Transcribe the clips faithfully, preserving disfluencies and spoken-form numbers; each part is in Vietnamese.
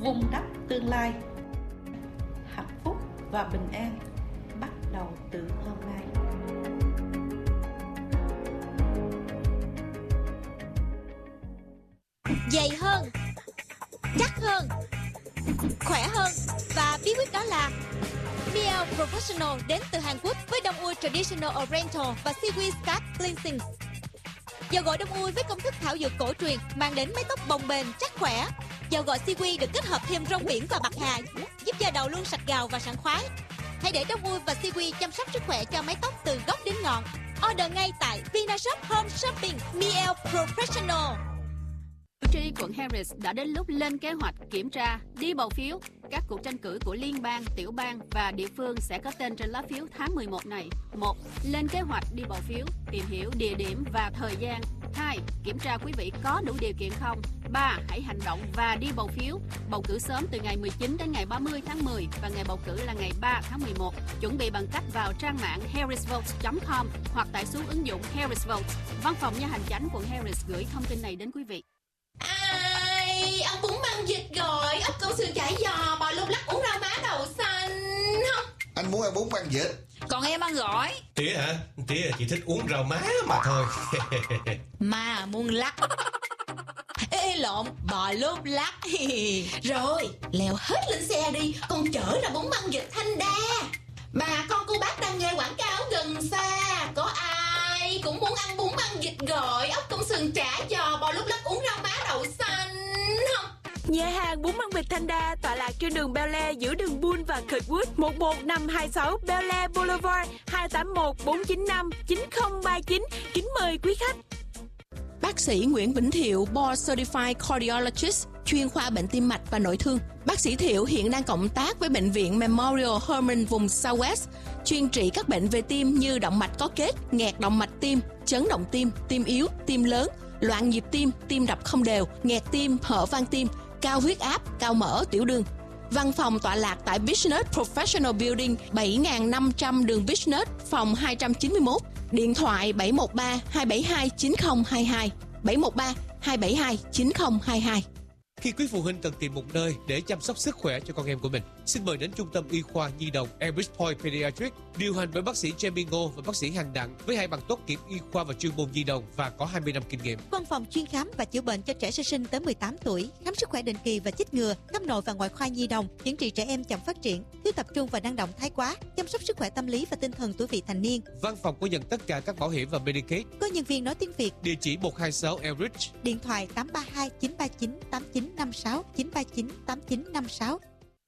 vun đắp tương lai. Hạnh phúc và bình an bắt đầu từ hôm nay. Dày hơn, chắc hơn, khỏe hơn, và bí quyết đó là Miele Professional đến từ Hàn Quốc với đông ui Traditional Oriental và Seaweed Scalp Cleansing. Dầu gội đông ui với công thức thảo dược cổ truyền mang đến mái tóc bồng bềnh, chắc khỏe. Dầu gội Seaweed được kết hợp thêm rong biển và bạc hà, giúp da đầu luôn sạch gào và sảng khoái. Hãy để đông ui và Seaweed chăm sóc sức khỏe cho mái tóc từ gốc đến ngọn. Order ngay tại Vinashop Home Shopping. Miele Professional. Cử tri quận Harris đã đến lúc lên kế hoạch kiểm tra, đi bầu phiếu. Các cuộc tranh cử của liên bang, tiểu bang và địa phương sẽ có tên trên lá phiếu tháng mười một này. một. Lên kế hoạch đi bầu phiếu, tìm hiểu địa điểm và thời gian. hai. Kiểm tra quý vị có đủ điều kiện không. ba. Hãy hành động và đi bầu phiếu. Bầu cử sớm từ ngày mười chín đến ngày ba mươi tháng mười và ngày bầu cử là ngày ba tháng mười một. Chuẩn bị bằng cách vào trang mạng harris votes chấm com hoặc tải xuống ứng dụng Harris Votes. Văn phòng nha hành chánh quận Harris gửi thông tin này đến quý vị. Ai, ông bún măng vịt gọi, ốc câu sườn chả giò, bò lúc lắc uống rau má đậu xanh không? Anh muốn ăn bún măng vịt. Còn em ăn gỏi. Tía hả? Tía chỉ thích uống rau má mà thôi. Mà muốn lắc. Ê lộn, bò lúc lắc. Rồi, leo hết lên xe đi, con chở ra bún măng vịt Thanh Đa. Bà con cô bác đang nghe quảng cáo gần xa. Có ai cũng muốn ăn bún măng vịt gọi, ốc công sườn chả giò, bò lúc lắc uống rau má đậu xanh không? Nhà hàng bún măng vịt Thanh Đa tọa lạc trên đường Bel Air giữa đường Bull và Kirkwood, một một năm hai sáu Bel Air Boulevard, hai tám một bốn chín năm chín không ba chín. Kính mời quý khách. Bác sĩ Nguyễn Vĩnh Thiệu, Board Certified Cardiologist, chuyên khoa bệnh tim mạch và nội thương. Bác sĩ Thiệu hiện đang cộng tác với Bệnh viện Memorial Hermann vùng Southwest, chuyên trị các bệnh về tim như động mạch có kết, nghẹt động mạch tim, chấn động tim, tim yếu, tim lớn, loạn nhịp tim, tim đập không đều, nghẹt tim, hở van tim, cao huyết áp, cao mỡ, tiểu đường. Văn phòng tọa lạc tại Business Professional Building, bảy nghìn năm trăm đường Business, phòng hai trăm chín mươi mốt. Điện thoại bảy một ba hai bảy hai chín không hai hai, bảy một ba hai bảy hai chín không hai hai. Khi quý phụ huynh cần tìm một nơi để chăm sóc sức khỏe cho con em của mình, xin mời đến Trung tâm Y khoa Nhi đồng Elbridge Point Pediatrics, điều hành bởi bác sĩ Jamie Ngô và bác sĩ Hành Đặng với hai bằng tốt nghiệp y khoa và chuyên môn nhi đồng và có hai mươi năm kinh nghiệm. Văn phòng chuyên khám và chữa bệnh cho trẻ sơ sinh tới mười tám tuổi, khám sức khỏe định kỳ và chích ngừa, khám nội và ngoại khoa nhi đồng, chẩn trị trẻ em chậm phát triển, thiếu tập trung và năng động thái quá, chăm sóc sức khỏe tâm lý và tinh thần tuổi vị thành niên. Văn phòng có nhận tất cả các bảo hiểm và Medicaid. Có nhân viên nói tiếng Việt. Địa chỉ một hai sáu Elbridge. Điện thoại tám ba hai chín ba chín tám chín năm sáu, chín ba chín tám chín năm sáu.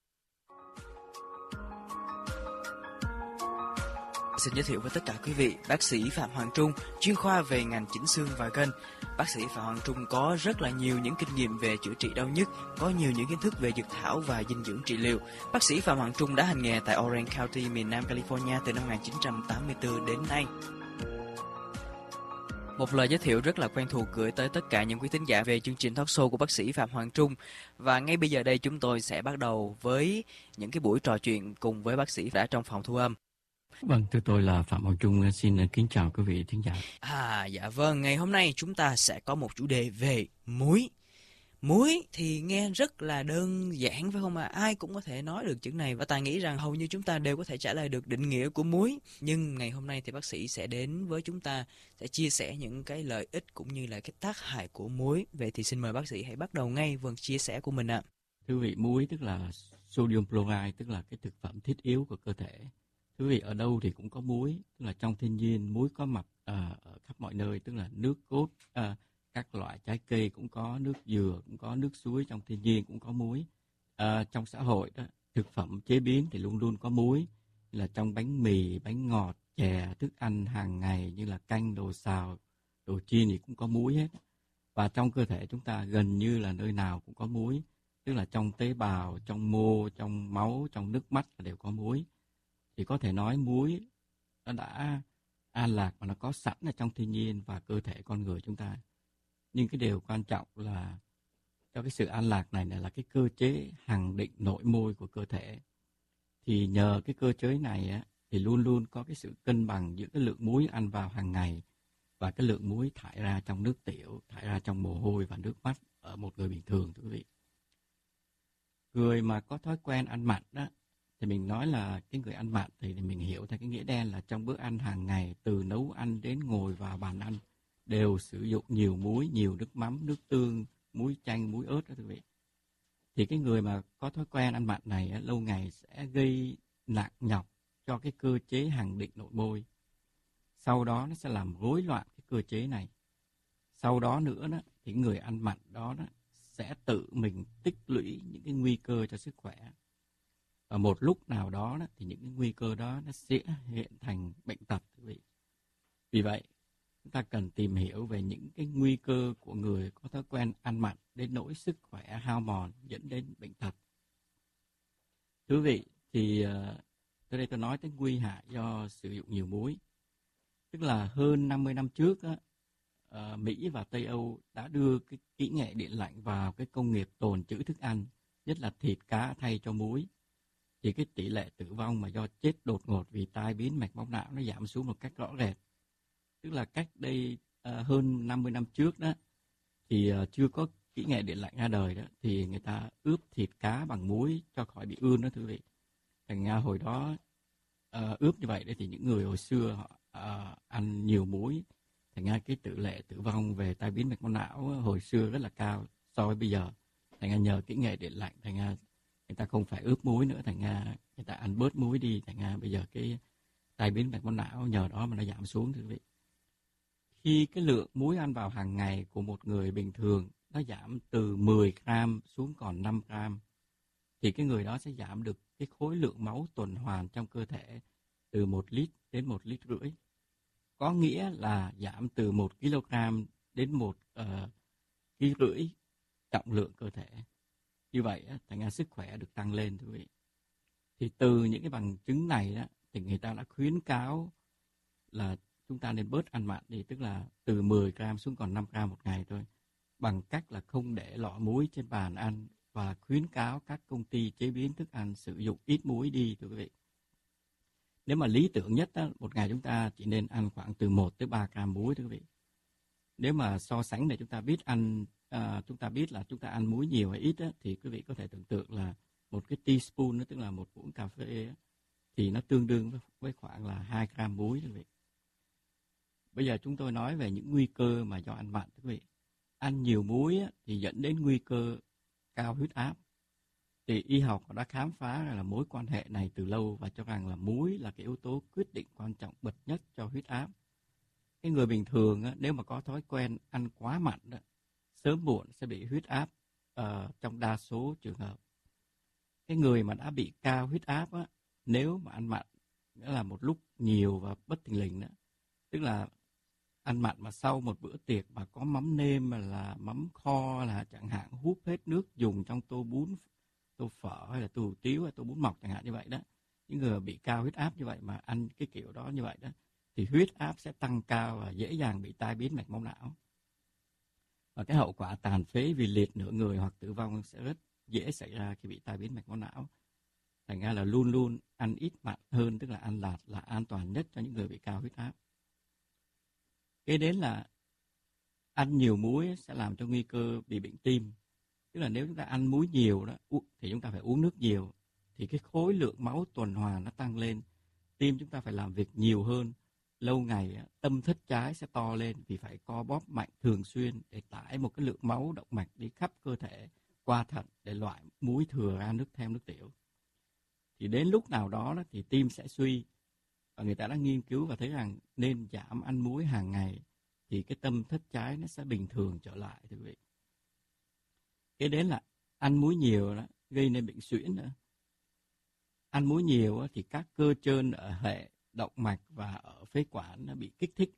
Xin giới thiệu với tất cả quý vị, bác sĩ Phạm Hoàng Trung, chuyên khoa về ngành chỉnh xương và gân. Bác sĩ Phạm Hoàng Trung có rất là nhiều những kinh nghiệm về chữa trị đau nhức, có nhiều những kiến thức về dược thảo và dinh dưỡng trị liệu. Bác sĩ Phạm Hoàng Trung đã hành nghề tại Orange County, miền Nam California từ năm một nghìn chín trăm tám mươi tư đến nay. Một lời giới thiệu rất là quen thuộc gửi tới tất cả những quý thính giả về chương trình talk show của bác sĩ Phạm Hoàng Trung. Và ngay bây giờ đây chúng tôi sẽ bắt đầu với những cái buổi trò chuyện cùng với bác sĩ đã trong phòng thu âm. Vâng, thưa tôi là Phạm Hoàng Trung, xin kính chào quý vị thính giả. À, dạ vâng, ngày hôm nay chúng ta sẽ có một chủ đề về muối. Muối thì nghe rất là đơn giản phải không ạ? À? Ai cũng có thể nói được chữ này và Tài nghĩ rằng hầu như chúng ta đều có thể trả lời được định nghĩa của muối. Nhưng ngày hôm nay thì bác sĩ sẽ đến với chúng ta, sẽ chia sẻ những cái lợi ích cũng như là cái tác hại của muối. Vậy thì xin mời bác sĩ hãy bắt đầu ngay phần chia sẻ của mình ạ. À. Thưa quý vị, muối tức là sodium chloride, tức là cái thực phẩm thiết yếu của cơ thể. Thưa quý vị, ở đâu thì cũng có muối, tức là trong thiên nhiên muối có mặt à, ở khắp mọi nơi, tức là nước cốt, à, các loại trái cây cũng có, nước dừa cũng có, nước suối trong thiên nhiên cũng có muối. À, trong xã hội đó, thực phẩm chế biến thì luôn luôn có muối, như là trong bánh mì, bánh ngọt, chè, thức ăn hàng ngày như là canh, đồ xào, đồ chiên thì cũng có muối hết. Và trong cơ thể chúng ta gần như là nơi nào cũng có muối, tức là trong tế bào, trong mô, trong máu, trong nước mắt đều có muối. Thì có thể nói muối nó đã an lạc và nó có sẵn ở trong thiên nhiên và cơ thể con người chúng ta. Nhưng cái điều quan trọng là cho cái sự an lạc này là cái cơ chế hằng định nội môi của cơ thể. Thì nhờ cái cơ chế này á, thì luôn luôn có cái sự cân bằng giữa cái lượng muối ăn vào hàng ngày và cái lượng muối thải ra trong nước tiểu, thải ra trong mồ hôi và nước mắt ở một người bình thường, thưa quý vị. người mà có thói quen ăn mặn đó, thì mình nói là cái người ăn mặn thì mình hiểu theo cái nghĩa đen là trong bữa ăn hàng ngày, từ nấu ăn đến ngồi vào bàn ăn, đều sử dụng nhiều muối, nhiều nước mắm, nước tương, muối chanh, muối ớt đó quý vị. Thì cái người mà có thói quen ăn mặn này lâu ngày sẽ gây nặng nhọc cho cái cơ chế hằng định nội môi. Sau đó nó sẽ làm rối loạn cái cơ chế này. Sau đó nữa đó, thì người ăn mặn đó, đó sẽ tự mình tích lũy những cái nguy cơ cho sức khỏe. Và một lúc nào đó, đó thì những cái nguy cơ đó nó sẽ hiện thành bệnh tật quý vị. Vì vậy, chúng ta cần tìm hiểu về những cái nguy cơ của người có thói quen ăn mặn đến nỗi sức khỏe hao mòn dẫn đến bệnh tật. Thưa quý vị, thì uh, tới đây tôi nói tới nguy hại do sử dụng nhiều muối. Tức là hơn năm mươi năm trước, á, uh, Mỹ và Tây Âu đã đưa cái kỹ nghệ điện lạnh vào cái công nghiệp tồn trữ thức ăn, nhất là thịt cá thay cho muối. Thì cái tỷ lệ tử vong mà do chết đột ngột vì tai biến mạch máu não nó giảm xuống một cách rõ rệt. Tức là cách đây uh, hơn năm mươi năm trước đó, thì uh, chưa có kỹ nghệ điện lạnh ra đời đó, thì người ta ướp thịt cá bằng muối cho khỏi bị ươn đó thưa quý vị. Thành ra hồi đó uh, ướp như vậy đấy, thì những người hồi xưa họ uh, ăn nhiều muối, thành ra cái tỷ lệ tử vong về tai biến mạch máu não hồi xưa rất là cao so với bây giờ. Thành ra nhờ kỹ nghệ điện lạnh, thành ra người ta không phải ướp muối nữa, thành ra người ta ăn bớt muối đi, thành ra bây giờ cái tai biến mạch máu não nhờ đó mà nó giảm xuống thưa quý vị. Khi cái lượng muối ăn vào hàng ngày của một người bình thường nó giảm từ mười gram xuống còn năm gram, thì cái người đó sẽ giảm được cái khối lượng máu tuần hoàn trong cơ thể từ một lít đến một lít rưỡi. Có nghĩa là giảm từ một ki lô gam đến một uh, ký rưỡi trọng lượng cơ thể. Như vậy, thành ra sức khỏe được tăng lên thưa quý vị. Thì từ những cái bằng chứng này đó, thì người ta đã khuyến cáo là chúng ta nên bớt ăn mặn đi, tức là từ mười gram xuống còn năm gram một ngày thôi, bằng cách là không để lọ muối trên bàn ăn và khuyến cáo các công ty chế biến thức ăn sử dụng ít muối đi thưa quý vị. Nếu mà lý tưởng nhất đó, một ngày chúng ta chỉ nên ăn khoảng từ một tới ba gram muối thưa quý vị. Nếu mà so sánh để chúng ta biết ăn à, chúng ta biết là chúng ta ăn muối nhiều hay ít đó, thì quý vị có thể tưởng tượng là một cái teaspoon, tức là một muỗng cà phê đó, thì nó tương đương với, với khoảng là hai gram muối thưa quý vị. Bây giờ chúng tôi nói về những nguy cơ mà do ăn mặn thưa quý vị. Ăn nhiều muối á, thì dẫn đến nguy cơ cao huyết áp. Thì y học đã khám phá ra là mối quan hệ này từ lâu và cho rằng là muối là cái yếu tố quyết định quan trọng bậc nhất cho huyết áp. Cái người bình thường á, nếu mà có thói quen ăn quá mặn đó, sớm muộn sẽ bị huyết áp uh, trong đa số trường hợp. Cái người mà đã bị cao huyết áp á, nếu mà ăn mặn nghĩa là một lúc nhiều và bất thình lình đó, tức là ăn mặn mà sau một bữa tiệc mà có mắm nêm mà là mắm kho là chẳng hạn húp hết nước dùng trong tô bún, tô phở hay là tô hủ tiếu hay tô bún mọc chẳng hạn như vậy đó. Những người bị cao huyết áp như vậy mà ăn cái kiểu đó như vậy đó, thì huyết áp sẽ tăng cao và dễ dàng bị tai biến mạch máu não. Và cái hậu quả tàn phế vì liệt nửa người hoặc tử vong sẽ rất dễ xảy ra khi bị tai biến mạch máu não. Thành ra là luôn luôn ăn ít mặn hơn, tức là ăn lạt là an toàn nhất cho những người bị cao huyết áp. Kế đến là ăn nhiều muối sẽ làm cho nguy cơ bị bệnh tim. Tức là nếu chúng ta ăn muối nhiều đó, thì chúng ta phải uống nước nhiều, thì cái khối lượng máu tuần hoàn nó tăng lên, tim chúng ta phải làm việc nhiều hơn. Lâu ngày tâm thất trái sẽ to lên vì phải co bóp mạnh thường xuyên để tải một cái lượng máu động mạch đi khắp cơ thể qua thận để loại muối thừa ra nước theo nước tiểu. Thì đến lúc nào đó, đó thì tim sẽ suy. Và người ta đã nghiên cứu và thấy rằng nên giảm ăn muối hàng ngày thì cái tâm thất trái nó sẽ bình thường trở lại thưa quý vị. Cái đến là ăn muối nhiều đó, gây nên bệnh suyễn nữa. Ăn muối nhiều đó, thì các cơ trơn ở hệ động mạch và ở phế quản nó bị kích thích.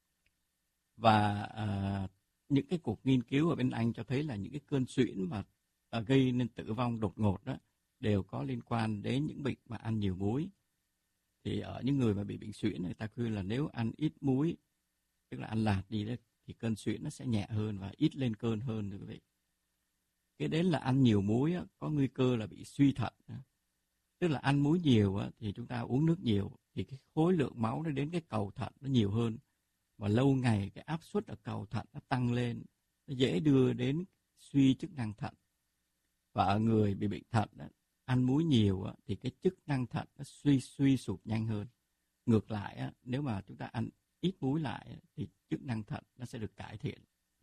Và uh, những cái cuộc nghiên cứu ở bên Anh cho thấy là những cái cơn suyễn mà uh, gây nên tử vong đột ngột đó đều có liên quan đến những bệnh mà ăn nhiều muối. Thì ở những người mà bị bệnh suyễn, người ta khuyên là nếu ăn ít muối, tức là ăn lạt đi đó, thì cơn suyễn nó sẽ nhẹ hơn và ít lên cơn hơn thưa quý vị. Cái đến là ăn nhiều muối á, có nguy cơ là bị suy thận. Tức là ăn muối nhiều á, thì chúng ta uống nước nhiều thì cái khối lượng máu nó đến cái cầu thận nó nhiều hơn. Và lâu ngày cái áp suất ở cầu thận nó tăng lên, nó dễ đưa đến suy chức năng thận. Và ở người bị bệnh thận á, ăn muối nhiều á, thì cái chức năng thận nó suy suy sụp nhanh hơn. Ngược lại á, nếu mà chúng ta ăn ít muối lại á, thì chức năng thận nó sẽ được cải thiện.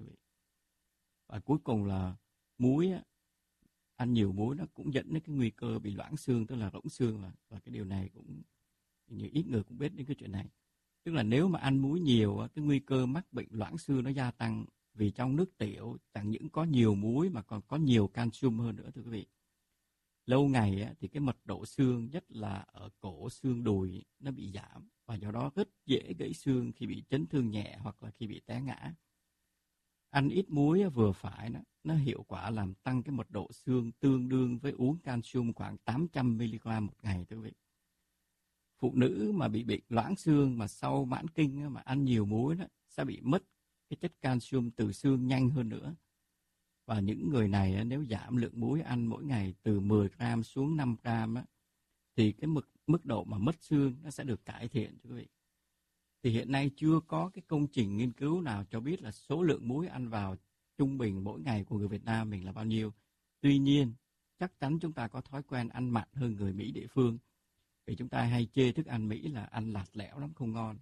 Và cuối cùng là muối á, ăn nhiều muối nó cũng dẫn đến cái nguy cơ bị loãng xương, tức là rỗng xương, là và cái điều này cũng nhiều ít người cũng biết đến cái chuyện này. Tức là nếu mà ăn muối nhiều á, cái nguy cơ mắc bệnh loãng xương nó gia tăng, vì trong nước tiểu chẳng những có nhiều muối mà còn có nhiều calcium hơn nữa, thưa quý vị. Lâu ngày á, thì cái mật độ xương, nhất là ở cổ xương đùi, nó bị giảm và do đó rất dễ gãy xương khi bị chấn thương nhẹ hoặc là khi bị té ngã. Ăn ít muối vừa phải nó, nó hiệu quả làm tăng cái mật độ xương tương đương với uống calcium khoảng tám trăm mi-li-gam một ngày, thưa quý vị. Phụ nữ mà bị bệnh loãng xương mà sau mãn kinh mà ăn nhiều muối đó, sẽ bị mất cái chất calcium từ xương nhanh hơn nữa. Và những người này nếu giảm lượng muối ăn mỗi ngày từ mười gram xuống năm gram á, thì cái mức mức độ mà mất xương nó sẽ được cải thiện, thưa quý vị. Thì hiện nay chưa có cái công trình nghiên cứu nào cho biết là số lượng muối ăn vào trung bình mỗi ngày của người Việt Nam mình là bao nhiêu. Tuy nhiên, chắc chắn chúng ta có thói quen ăn mặn hơn người Mỹ địa phương. Vì chúng ta hay chê thức ăn Mỹ là ăn lạt lẽo lắm, không ngon.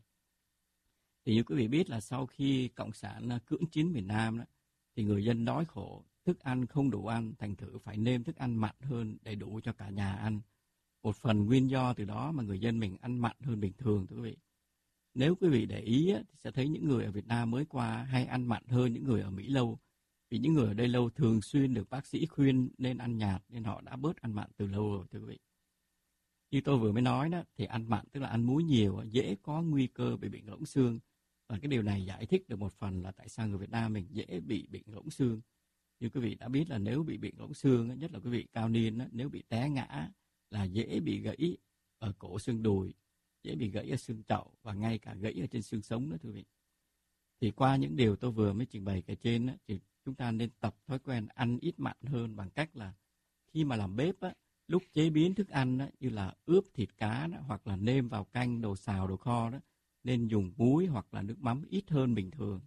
Thì như quý vị biết là sau khi Cộng sản cưỡng chiếm miền Nam đó, thì người dân đói khổ, thức ăn không đủ ăn, thành thử phải nêm thức ăn mặn hơn để đủ cho cả nhà ăn. Một phần nguyên do từ đó mà người dân mình ăn mặn hơn bình thường, thưa quý vị. Nếu quý vị để ý thì sẽ thấy những người ở Việt Nam mới qua hay ăn mặn hơn những người ở Mỹ lâu. Vì những người ở đây lâu thường xuyên được bác sĩ khuyên nên ăn nhạt, nên họ đã bớt ăn mặn từ lâu rồi, thưa quý vị. Như tôi vừa mới nói đó, thì ăn mặn tức là ăn muối nhiều dễ có nguy cơ bị bệnh rỗng xương. Và cái điều này giải thích được một phần là tại sao người Việt Nam mình dễ bị bệnh rỗng xương. Như quý vị đã biết là nếu bị bệnh rỗng xương, nhất là quý vị cao niên, nếu bị té ngã là dễ bị gãy ở cổ xương đùi, dễ bị gãy ở xương chậu và ngay cả gãy ở trên xương sống nữa, thưa quý vị. Thì qua những điều tôi vừa mới trình bày kể trên á, thì chúng ta nên tập thói quen ăn ít mặn hơn bằng cách là khi mà làm bếp á, lúc chế biến thức ăn á, như là ướp thịt cá đó, hoặc là nêm vào canh, đồ xào, đồ kho đó, nên dùng muối hoặc là nước mắm ít hơn bình thường.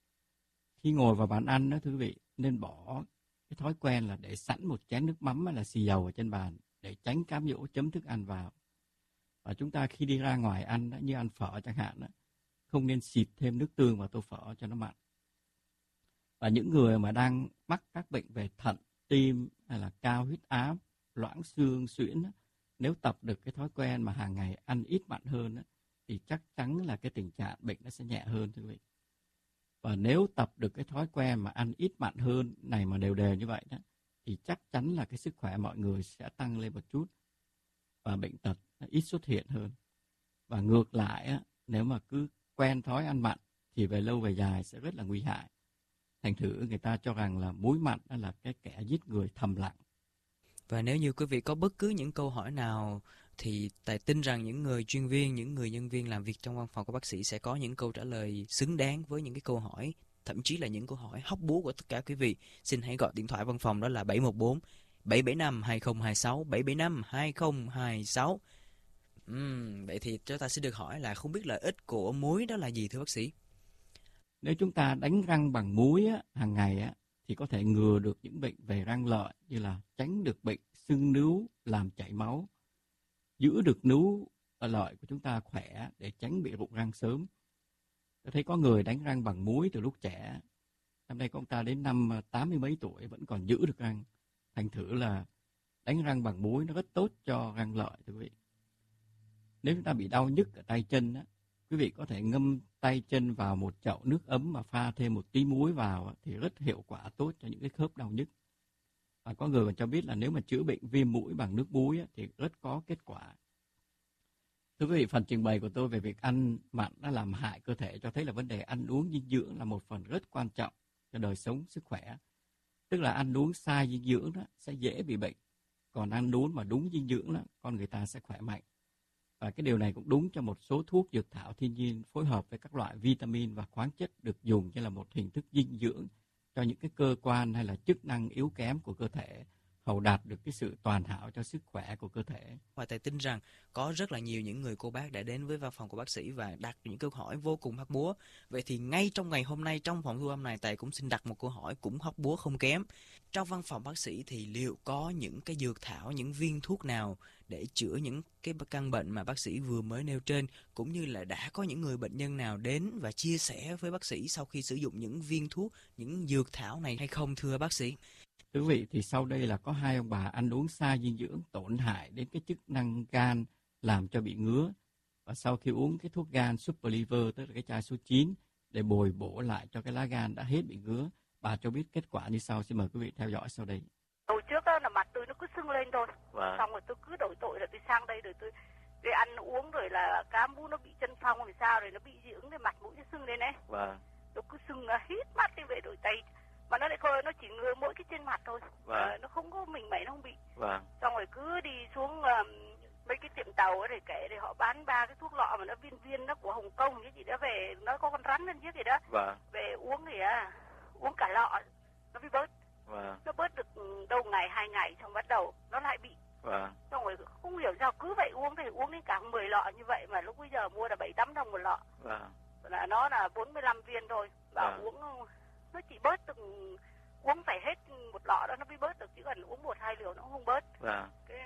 Khi ngồi vào bàn ăn đó, thưa quý vị, nên bỏ cái thói quen là để sẵn một chén nước mắm hay là xì dầu ở trên bàn để tránh cám dỗ chấm thức ăn vào. Và chúng ta khi đi ra ngoài ăn, như ăn phở chẳng hạn, không nên xịt thêm nước tương vào tô phở cho nó mặn. Và những người mà đang mắc các bệnh về thận, tim hay là cao huyết áp, loãng xương, suyễn, nếu tập được cái thói quen mà hàng ngày ăn ít mặn hơn, thì chắc chắn là cái tình trạng bệnh nó sẽ nhẹ hơn, thưa quý vị. Và nếu tập được cái thói quen mà ăn ít mặn hơn này mà đều đều như vậy đó, thì chắc chắn là cái sức khỏe mọi người sẽ tăng lên một chút và bệnh tật nó ít xuất hiện hơn. Và ngược lại á, nếu mà cứ quen thói ăn mặn thì về lâu về dài sẽ rất là nguy hại. Thành thử người ta cho rằng là muối mặn là cái kẻ giết người thầm lặng. Và nếu như quý vị có bất cứ những câu hỏi nào thì Tài tin rằng những người chuyên viên, những người nhân viên làm việc trong văn phòng của bác sĩ sẽ có những câu trả lời xứng đáng với những cái câu hỏi, thậm chí là những câu hỏi hóc búa của tất cả quý vị. Xin hãy gọi điện thoại văn phòng đó là bảy một bốn bảy bảy năm hai không hai sáu, bảy bảy năm hai không hai sáu. Uhm, vậy thì chúng ta sẽ được hỏi là không biết lợi ích của muối đó là gì, thưa bác sĩ? Nếu chúng ta đánh răng bằng muối á, hàng ngày á, thì có thể ngừa được những bệnh về răng lợi, như là tránh được bệnh sưng nướu làm chảy máu, giữ được nướu ở lợi của chúng ta khỏe để tránh bị rụng răng sớm. Tôi thấy có người đánh răng bằng muối từ lúc trẻ. Năm nay con ta đến năm tám mươi mấy tuổi vẫn còn giữ được răng. Thành thử là đánh răng bằng muối nó rất tốt cho răng lợi, thưa quý vị. Nếu chúng ta bị đau nhức ở tay chân á, quý vị có thể ngâm tay chân vào một chậu nước ấm mà pha thêm một tí muối vào thì rất hiệu quả tốt cho những cái khớp đau nhức. Và có người còn cho biết là nếu mà chữa bệnh viêm mũi bằng nước muối thì rất có kết quả. Thưa quý vị, phần trình bày của tôi về việc ăn mặn đã làm hại cơ thể cho thấy là vấn đề ăn uống dinh dưỡng là một phần rất quan trọng cho đời sống sức khỏe. Tức là ăn uống sai dinh dưỡng đó sẽ dễ bị bệnh, còn ăn uống mà đúng dinh dưỡng đó, con người ta sẽ khỏe mạnh. Và cái điều này cũng đúng cho một số thuốc dược thảo thiên nhiên phối hợp với các loại vitamin và khoáng chất được dùng như là một hình thức dinh dưỡng cho những cái cơ quan hay là chức năng yếu kém của cơ thể, cầu đạt được cái sự toàn hảo cho sức khỏe của cơ thể. Và Tài tin rằng có rất là nhiều những người cô bác đã đến với văn phòng của bác sĩ và đặt những câu hỏi vô cùng hóc búa. Vậy thì ngay trong ngày hôm nay, trong phòng thu âm này, Tài cũng xin đặt một câu hỏi cũng hóc búa không kém. Trong văn phòng bác sĩ thì liệu có những cái dược thảo, những viên thuốc nào để chữa những cái căn bệnh mà bác sĩ vừa mới nêu trên, cũng như là đã có những người bệnh nhân nào đến và chia sẻ với bác sĩ sau khi sử dụng những viên thuốc, những dược thảo này hay không, thưa bác sĩ? Thưa quý vị, thì sau đây là có hai ông bà ăn uống sai dinh dưỡng tổn hại đến cái chức năng gan, làm cho bị ngứa. Và sau khi uống cái thuốc gan Super Liver, tức là cái chai số chín, để bồi bổ lại cho cái lá gan đã hết bị ngứa, bà cho biết kết quả như sau. Xin mời quý vị theo dõi sau đây. Hồi trước đó là mặt tôi nó cứ sưng lên thôi, Vâng. xong rồi tôi cứ đổi tội, rồi tôi sang đây rồi tôi để ăn uống, rồi là cá mú nó bị chân phong thì sao, rồi nó bị dị ứng, thì mặt mũi nó sưng lên đấy. Vâng. Nó cứ sưng, nó hít mắt đi về đổi tay, mà nó lại khơi, nó chỉ ngứa mỗi cái trên mặt thôi. Vâng. Ờ, nó không có mình mẩy, nó không bị. Vâng. Xong rồi cứ đi xuống um, mấy cái tiệm tàu ấy để kể, để họ bán ba cái thuốc lọ mà nó viên viên nó của Hồng Kông cái gì đó, về nó có con rắn lên chiếc gì đó. Vâng. Về uống thì à, uống cả lọ nó mới bớt. Vâng. Nó bớt được đâu ngày hai ngày, xong bắt đầu nó lại bị. Vâng. Xong rồi không hiểu sao cứ vậy uống thì uống đến cả mười lọ như vậy, mà lúc bây giờ mua là bảy tám đồng một lọ. Vâng. Là nó là bốn mươi lăm viên thôi, và Vâng. uống nó chỉ bớt được, uống phải hết một lọ đó nó mới bớt được, chứ còn uống một hai liều nó cũng không bớt. Vâng. Cái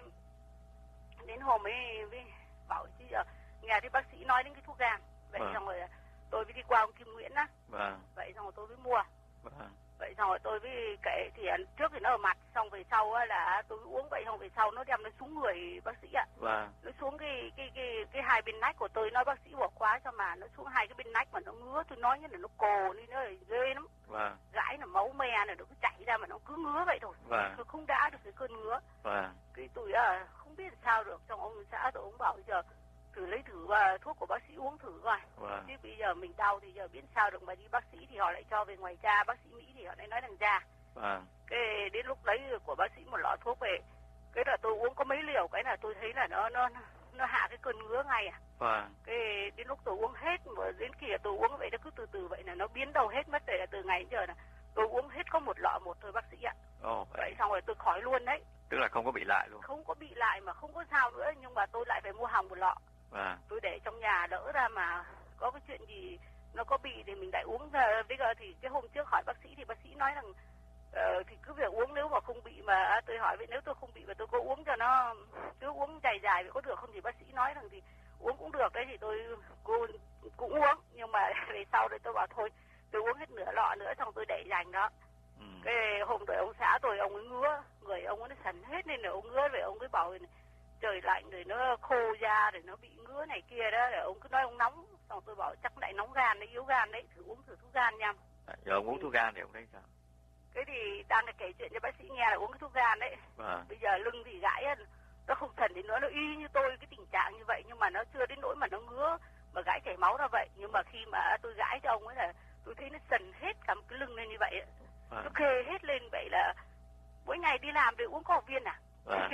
đến hôm ấy với bảo chứ giờ nghe thấy bác sĩ nói đến cái thuốc gan, vậy Vâng. xong rồi tôi mới đi qua ông Kim Nguyễn á. Vâng. Vậy xong rồi tôi mới mua. Vâng. Vậy xong rồi tôi mới kể thì trước thì nó ở mặt, xong về sau á là tôi uống, vậy xong về sau nó đem nó xuống người bác sĩ ạ. Vâng. Nó xuống cái cái cái cái hai bên nách của tôi, nói bác sĩ bỏ khóa cho mà nó xuống hai cái bên nách mà nó ngứa, tôi nói như là nó cồ đi, nó ghê lắm. Vâng. Gãi là máu me này nó cứ chảy ra mà nó cứ ngứa vậy thôi. Vâng. Tôi không đã được cái cơn ngứa. Vâng. Cái tôi à, không biết sao được, trong ông xã tôi ông bảo bây giờ thử lấy thử và thuốc của bác sĩ uống thử coi. Vâng. Chứ bây giờ mình đau thì giờ biết sao được, mà đi bác sĩ thì họ lại cho về ngoài da, bác sĩ Mỹ thì họ lại nói rằng da. Vâng. Cái đến lúc đấy của bác sĩ một lọ thuốc về, cái là tôi uống có mấy liều, cái là tôi thấy là nó nó nó hạ cái cơn ngứa ngay à. Vâng. Cái đến lúc tôi uống hết, mà đến khi tôi uống vậy nó cứ từ từ vậy là nó biến đâu hết mất, để là từ ngày đến giờ là tôi uống hết có một lọ một thôi bác sĩ ạ. Ồ, vậy. Vậy xong rồi tôi khỏi luôn đấy. Tức là không có bị lại luôn. Không có bị lại mà không có sao nữa, nhưng mà tôi lại phải mua hỏng một lọ. Vâng. Tôi để trong nhà đỡ ra mà có cái chuyện gì nó có bị thì mình lại uống. Bây giờ thì cái hôm trước hỏi bác sĩ thì bác sĩ nói rằng uh, thì cứ việc uống, nếu mà không bị mà tôi hỏi vậy nếu tôi không bị và tôi có uống cho nó cứ uống dài dài có được không, thì bác sĩ nói rằng thì uống cũng được đấy, thì tôi cô cũng uống, nhưng mà về sau đấy tôi bảo thôi tôi uống hết nửa lọ nữa, xong tôi để dành đó. Ừ. Cái hôm rồi ông xã tôi ông ấy ngứa, người ông ấy nó sần hết nên là ông ngứa, rồi ông ấy bảo trời lạnh rồi nó khô da rồi nó bị ngứa này kia đó, rồi ông cứ nói ông nóng, xong tôi bảo chắc lại nóng gan đấy, yếu gan đấy, thử uống thử thuốc gan nha. À, giờ ông uống thuốc gan thì ông thấy sao? Cái thì đang kể chuyện cho bác sĩ nghe là uống cái thuốc gan đấy. À. Bây giờ lưng thì gãi nó không thần thì nó nó y như tôi cái tình trạng như vậy, nhưng mà nó chưa đến nỗi mà nó ngứa mà gãi chảy máu ra vậy. Nhưng mà khi mà tôi gãi cho ông ấy là tôi thấy nó sần hết cả một cái lưng lên như vậy, à. Nó khê hết lên vậy, là mỗi ngày đi làm thì uống có một viên à. À.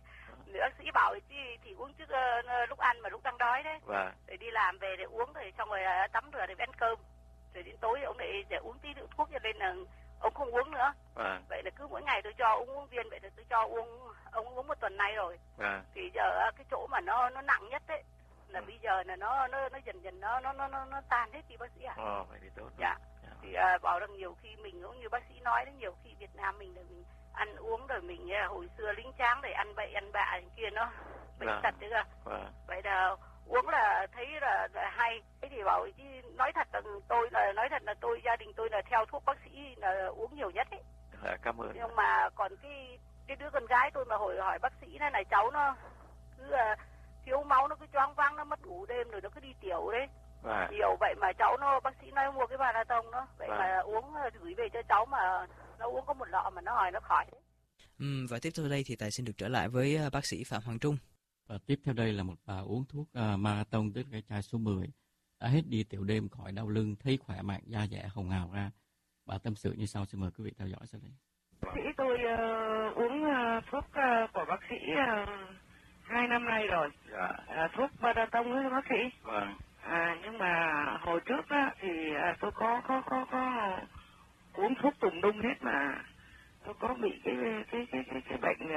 Bác sĩ bảo thì, thì uống trước uh, lúc ăn mà lúc đang đói đấy. Vâng. Để đi làm về để uống, rồi xong rồi uh, tắm rửa để ăn cơm, rồi đến tối ông lại để uống tí rượu thuốc, cho nên là ông không uống nữa. Vâng. Vậy là cứ mỗi ngày tôi cho ông uống viên, vậy là tôi cho uống ông uống một tuần nay rồi. Vâng. Thì giờ cái chỗ mà nó nó nặng nhất đấy là ừ. bây giờ là nó nó nó dần dần nó nó nó nó, nó tan hết đi bác sĩ ạ. À? Ồ, vậy thì tốt. Dạ. Dạ. Thì uh, bảo rằng nhiều khi mình cũng như bác sĩ nói đấy, nhiều khi Việt Nam mình là mình ăn uống rồi mình uh, hồi xưa lính tráng để ăn bậy ăn bạ kia nó bệnh vâng. tật đấy cơ. Vâng. Vậy là uống là thấy là, là hay. Thế thì bảo chứ nói thật là tôi là nói thật là tôi gia đình tôi là theo thuốc bác sĩ là uống nhiều nhất ấy. À, cảm ơn. Nhưng mà còn cái cái đứa con gái tôi mà hồi hỏi bác sĩ này này cháu nó cứ uh, thiếu máu, nó cứ choáng váng, nó mất ngủ đêm rồi nó cứ đi tiểu đấy. À. Nhiều vậy mà cháu nó bác sĩ nói mua cái Marathon đó, vậy à. Mà uống gửi về cho cháu mà nó uống có một lọ mà nó hỏi nó khỏi đấy. Ừ, và tiếp theo đây thì Tài xin được trở lại với bác sĩ Phạm Hoàng Trung. Và tiếp theo đây là một bà uống thuốc uh, Marathon, tức cái chai số mười, đã hết đi tiểu đêm, khỏi đau lưng, thấy khỏe mạnh, da dẻ hồng hào ra. Bà tâm sự như sau, xin mời quý vị theo dõi sau đây. Bác sĩ tôi uh, uống uh, thuốc uh, của bác sĩ uh, hai năm nay rồi. Dạ. Uh, thuốc Marathon với bác sĩ. Vâng. À, nhưng mà hồi trước á, thì uh, tôi có có có có uống thuốc tùm lum hết mà tôi có bị cái cái cái cái, cái bệnh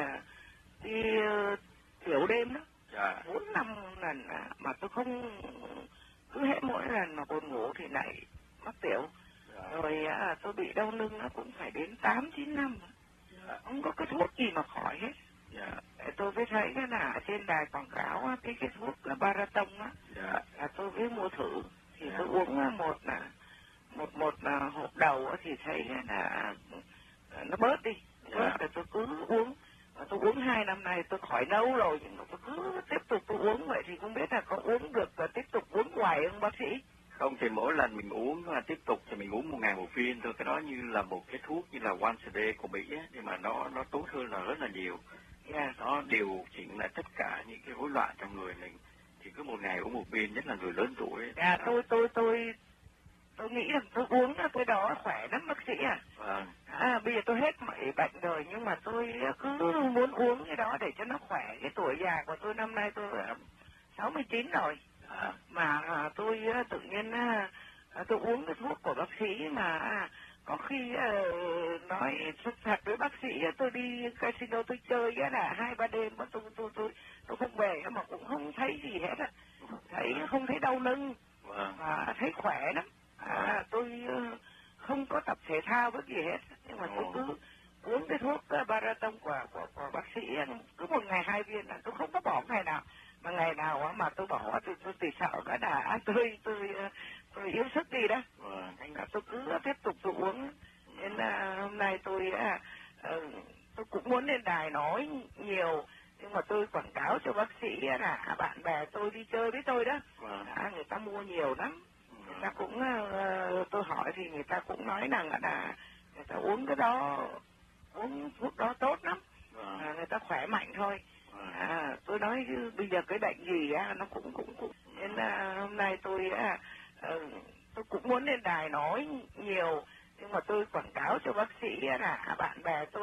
gì mà khỏi hết. Dạ. Tôi mới thấy cái là ở trên đài quảng cáo á, cái cái thuốc là Baraton á, Dạ. là tôi mới mua thử thì Dạ. tôi uống á, một là một một là hộp đầu á, thì thấy là nó bớt đi, Dạ. bớt rồi tôi cứ uống. Và tôi uống hai năm nay tôi khỏi nấu rồi, nhưng mà tôi cứ tiếp tục tôi uống vậy thì không biết là có uống được và tiếp tục uống hoài không bác sĩ? Không thì mỗi lần mình uống mà tiếp tục thì mình uống một ngày một viên thôi, cái đó như là một cái thuốc như là once a day của Mỹ á, nhưng mà nó nó tốt hơn là rất là nhiều. Yeah. Nó điều chỉnh lại tất cả những cái rối loạn trong người mình. Thì cứ một ngày uống một viên, nhất là người lớn tuổi. Dạ, tôi tôi tôi tôi nghĩ rằng tôi uống cái đó khỏe lắm bác sĩ à. Vâng. À, bây giờ tôi hết mọi bệnh rồi nhưng mà tôi cứ muốn uống cái đó để cho nó khỏe. Cái tuổi già của tôi năm nay tôi sáu mươi chín rồi. À. Mà à, tôi tự nhiên à, tôi uống cái thuốc của bác sĩ mà à, có khi à, nói thật với bác sĩ tôi đi casino tôi chơi á là hai ba đêm tôi tôi tôi tôi, tôi không về mà cũng không thấy gì hết á, thấy không thấy đau lưng và thấy khỏe lắm. À, tôi uh, không có tập thể thao với gì hết nhưng mà tôi cứ uống cái thuốc uh, Baraton của, của của bác sĩ cứ một ngày hai viên là tôi không có bỏ ngày nào, mà ngày nào mà tôi bỏ thì tôi chỉ sợ cái là tôi tôi tôi yếu sức đi đó. Thành ra tôi cứ tiếp tục tôi uống. Nên là hôm nay tôi uh, tôi cũng muốn lên đài nói nhiều nhưng mà tôi quảng cáo cho bác sĩ là bạn bè tôi đi chơi với tôi đó, à, người ta mua nhiều lắm. Người ta cũng uh, tôi hỏi thì người ta cũng nói rằng là người ta uống cái đó, uống thuốc đó tốt lắm, à, người ta khỏe mạnh thôi. À, tôi nói bây giờ cái bệnh gì á nó cũng cũng cũng nên là hôm nay tôi uh, tôi cũng muốn lên đài nói nhiều nhưng mà tôi quảng cáo cho bác sĩ là bạn bè tôi